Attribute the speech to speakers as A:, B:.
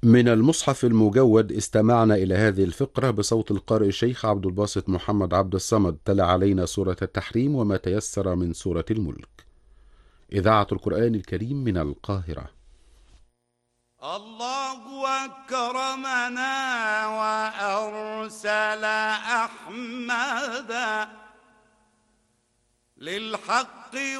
A: من المصحف المجود استمعنا إلى هذه الفقرة بصوت القارئ الشيخ عبد الباسط محمد عبد الصمد. تلا علينا سورة التحريم وما تيسر من سورة الملك. إذاعة القرآن الكريم من القاهرة.
B: الله أكرمنا وأرسل أحمدا للحق